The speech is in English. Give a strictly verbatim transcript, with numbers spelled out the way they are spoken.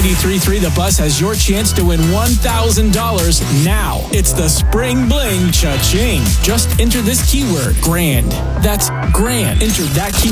ninety-three point three The Buzz has your chance to win one thousand dollars now. It's the Spring Bling Cha-Ching. Just enter this keyword, grand. That's grand. Enter that keyword